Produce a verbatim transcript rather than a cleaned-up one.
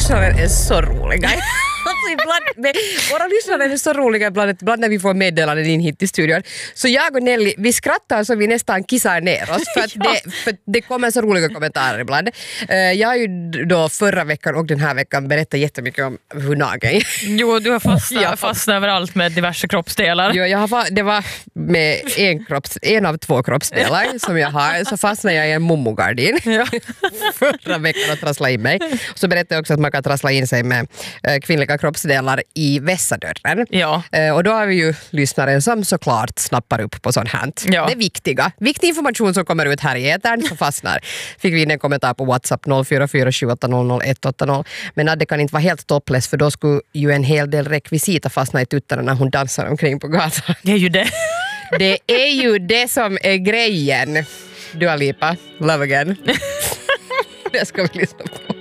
lyssnare är så roliga. Alltså ibland, men våra lyssnare är så roliga ibland, ibland när vi får meddelanden in hit i studion. Så jag och Nelly, vi skrattar så vi nästan kissar ner oss för att, ja. det, för det kommer så roliga kommentarer ibland. Jag har ju då förra veckan och den här veckan berättat jättemycket om hur nageln. Jo, du har fastnat, ja. fastnat överallt med diverse kroppsdelar. Jo, jag har, det var med en, kropps, en av två kroppsdelar som jag har, så fastnade jag i en mummogardin ja. förra veckan och trasslade in mig. Så berättade jag också att man kan trassla in sig med kvinnliga kroppsdelar i vässadörren. Ja. Och då har vi ju lyssnare som såklart snappar upp på sånt här. Ja. Det är viktiga. Viktig information som kommer ut här i etern som fastnar. Fick vi in en kommentar på WhatsApp noll fyra fyra sju åtta noll noll ett åtta noll. Men att det kan inte vara helt topless för då skulle ju en hel del rekvisita fastna i tuttarna när hon dansar omkring på gatan. Det är ju det. Det är ju det som är grejen. Dua Lipa, Love Again. Det ska vi lyssna på.